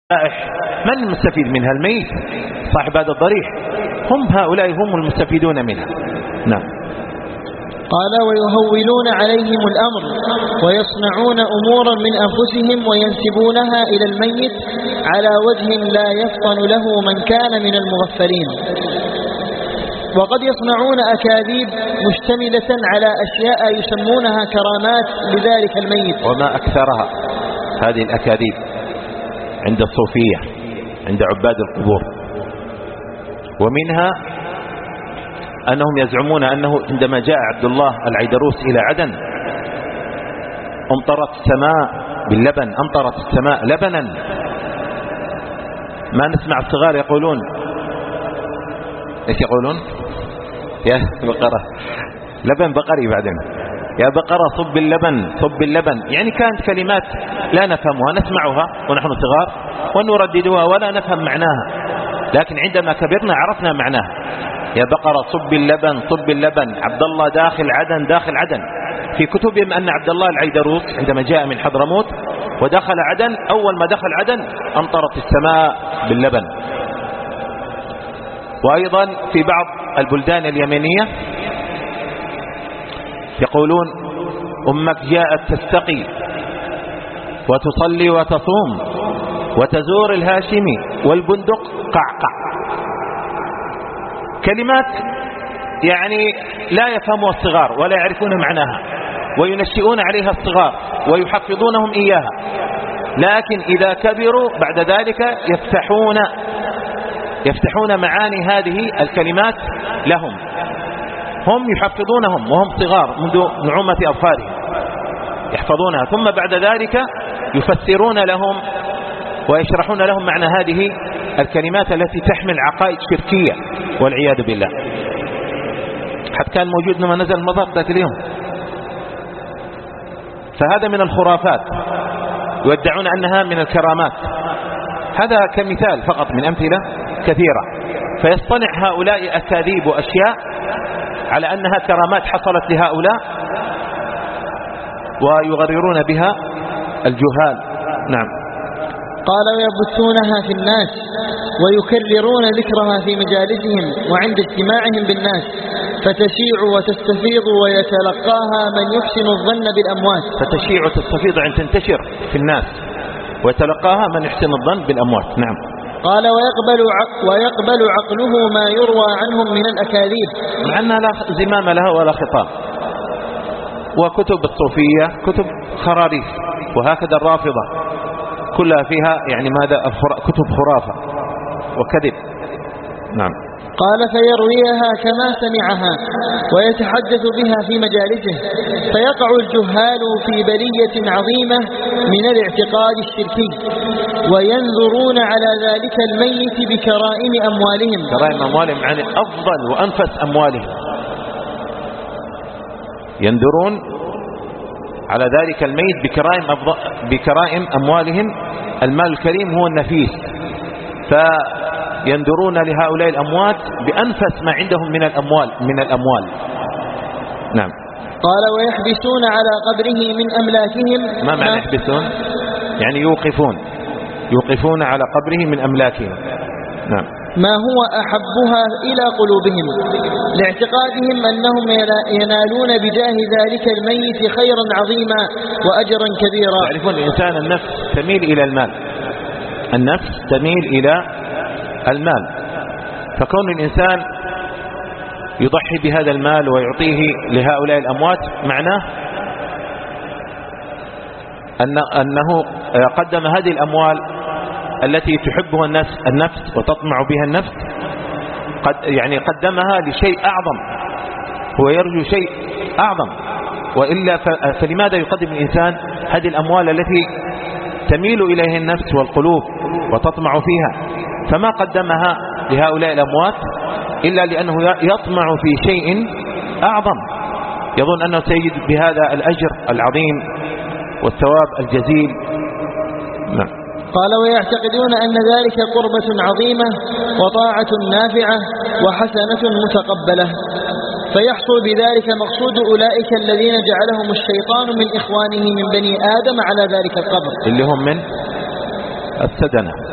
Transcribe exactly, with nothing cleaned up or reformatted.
من المستفيد منها؟ الميت صاحب هذا الضريح، هم هؤلاء هم المستفيدون منها. نعم. قال ويهولون عليهم الأمر ويصنعون أمورا من أنفسهم وينسبونها إلى الميت على وجه لا يفطن له من كان من المغفلين، وقد يصنعون أكاذيب مشتملة على أشياء يسمونها كرامات لذلك الميت. وما أكثرها هذه الأكاذيب عند الصوفية، عند عباد القبور. ومنها أنهم يزعمون أنه عندما جاء عبد الله العيدروس إلى عدن أمطرت السماء باللبن، أمطرت السماء لبنا. ما نسمع الصغار يقولون إيش يقولون؟ يا بقرة، لبن بقري بعدين، يا بقرة صب اللبن صب اللبن. يعني كانت كلمات لا نفهمها، نسمعها ونحن صغار ونرددها ولا نفهم معناها، لكن عندما كبرنا عرفنا معناها. يا بقرة صب اللبن صب اللبن، عبد الله داخل عدن داخل عدن. في كتبهم أن عبد الله العيدروس عندما جاء من حضرموت ودخل عدن، أول ما دخل عدن أمطرت السماء باللبن. وأيضا في بعض البلدان اليمنية يقولون أمك جاءت تستقي وتصلي وتصوم وتزور الهاشمي والبندق قعقع. كلمات يعني لا يفهمها الصغار ولا يعرفون معناها، وينشئون عليها الصغار ويحفظونهم إياها، لكن إذا كبروا بعد ذلك يفتحون يفتحون معاني هذه الكلمات لهم. هم يحفظونهم وهم صغار منذ نعومة أظفارهم يحفظونها، ثم بعد ذلك يفسرون لهم ويشرحون لهم معنى هذه الكلمات التي تحمل عقائد شركية والعياذ بالله. حتى كان موجود لما نزل المطر ذات اليوم. فهذا من الخرافات، يدعون أنها من الكرامات. هذا كمثال فقط من أمثلة كثيرة. فيصطنع هؤلاء أكاذيب وأشياء على أنها كرامات حصلت لهؤلاء ويغررون بها الجهال. نعم. قال ويبثونها في الناس ويكررون ذكرها في مجالسهم وعند اجتماعهم بالناس، فتشيع وتستفيض ويتلقاها من يحسن الظن بالأموات. فتشيع وتستفيض عن تنتشر في الناس ويتلقاها من يحسن الظن بالأموات. نعم. قال ويقبل عق ويقبل عقله ما يروى عنهم من الأكاذيب، مع أنها لا زمام لها ولا خطاب. وكتب الصوفية كتب خراريف، وهكذا الرافضة كلها فيها يعني ماذا كتب خرافة وكذب. نعم. قال فيرويها كما سمعها ويتحدث بها في مجالسه، فيقع الجهال في بلية عظيمة من الاعتقاد الشركي، وينظرون على ذلك الميت بكرائم أموالهم. كرائم أموالهم يعني أفضل وأنفس أموالهم. ينظرون على ذلك الميت بكرائم, أفضل بكرائم أموالهم. المال الكريم هو النفيس، فينظرون لهؤلاء الأموات بأنفس ما عندهم من الأموال من الأموال. نعم. قال ويحبسون على قبره من أملاكهم. ما معنى يحبسون؟ يعني يوقفون يوقفون على قبره من أملاكهم. نعم. ما هو أحبها إلى قلوبهم لاعتقادهم أنهم ينالون بجاه ذلك الميت خيرا عظيما وأجرا كبيرا. تعرفون الإنسان النفس تميل إلى المال، النفس تميل إلى المال، فكون الإنسان يضحي بهذا المال ويعطيه لهؤلاء الأموات معناه أن أنه قدم هذه الأموال التي تحبها النفس النفس وتطمع بها النفس، قد يعني قدمها لشيء أعظم، هو يرجو شيء أعظم. وإلا فلماذا يقدم الإنسان هذه الأموال التي تميل إليه النفس والقلوب وتطمع فيها؟ فما قدمها لهؤلاء الأموات إلا لأنه يطمع في شيء أعظم، يظن أنه سيجد بهذا الأجر العظيم والثواب الجزيل. نعم. قال ويعتقدون أن ذلك قربة عظيمة وطاعة نافعة وحسنة متقبلة، فيحصل بذلك مقصود أولئك الذين جعلهم الشيطان من إخوانه من بني آدم على ذلك القبر، اللي هم من السدنة.